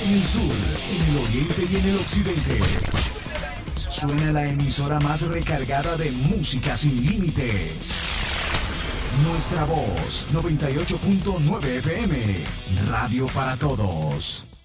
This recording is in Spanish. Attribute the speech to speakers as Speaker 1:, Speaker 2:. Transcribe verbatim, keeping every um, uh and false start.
Speaker 1: en el sur, en el oriente y en el occidente. Suena la emisora más recargada de música sin límites. Nuestra Voz, noventa y ocho punto nueve F M, Radio para Todos.